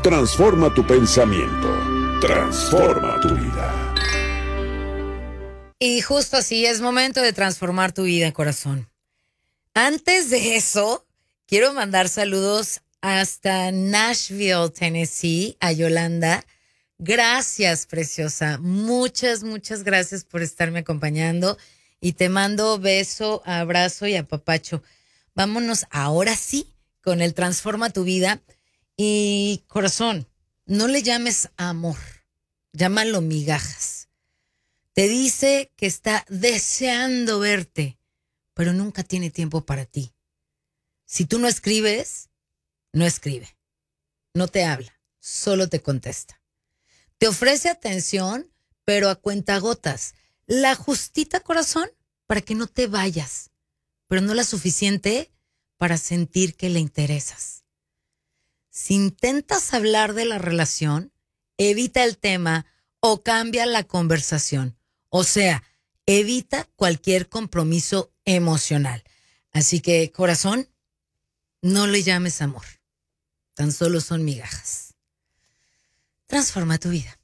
transforma tu pensamiento, transforma tu vida. Y justo así es momento de transformar tu vida, corazón. Antes de eso, quiero mandar saludos hasta Nashville, Tennessee, a Yolanda. Gracias, preciosa. Muchas, muchas gracias por estarme acompañando. Y te mando beso, abrazo y apapacho. Vámonos ahora sí con el Transforma tu vida. Y corazón, no le llames amor, llámalo migajas. Te dice que está deseando verte, pero nunca tiene tiempo para ti. Si tú no escribes, no escribe. No te habla, solo te contesta. Te ofrece atención, pero a cuentagotas. La justita, corazón, para que no te vayas, pero no la suficiente para sentir que le interesas. Si intentas hablar de la relación, evita el tema o cambia la conversación. O sea, evita cualquier compromiso emocional. Así que, corazón, no le llames amor. Tan solo son migajas. Transforma tu vida.